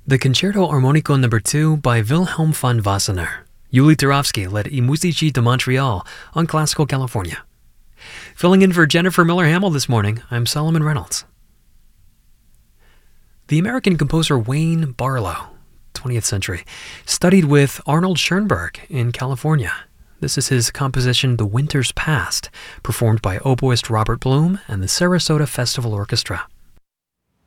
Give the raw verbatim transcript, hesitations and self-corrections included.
The Concerto Armonico number two by Wilhelm von Wassenaar. Yuli Turovsky led I Musici de Montreal on Classical California. Filling in for Jennifer Miller-Hamill this morning, I'm Solomon Reynolds. The American composer Wayne Barlow, twentieth century, studied with Arnold Schoenberg in California. This is his composition The Winter's Past, performed by oboist Robert Bloom and the Sarasota Festival Orchestra.